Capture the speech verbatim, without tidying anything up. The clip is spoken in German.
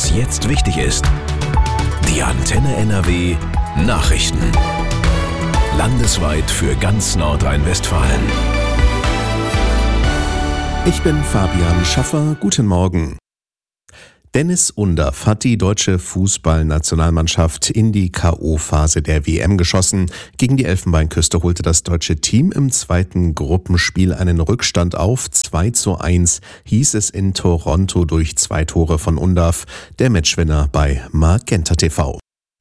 Was jetzt wichtig ist. Die Antenne N R W Nachrichten. Landesweit für ganz Nordrhein-Westfalen. Ich bin Fabian Schaffer. Guten Morgen. Dennis Undaff hat die deutsche Fußballnationalmannschaft in die K O-Phase der W M geschossen. Gegen die Elfenbeinküste holte das deutsche Team im zweiten Gruppenspiel einen Rückstand auf. zwei zu eins hieß es in Toronto durch zwei Tore von Undaff, der Matchwinner bei Magenta T V.